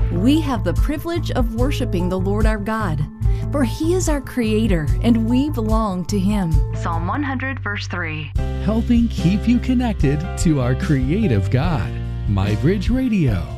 We have the privilege of worshiping the Lord our God, for He is our Creator and we belong to Him. Psalm 100, verse 3. Helping keep you connected to our creative God. MyBridge Radio.